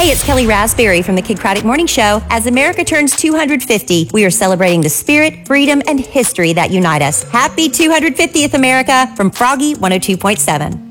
it's Kelly Raspberry from the Kid Craddock Morning Show. As America turns 250, we are celebrating the spirit, freedom, and history that unite us. Happy 250th, America, from Froggy 102.7.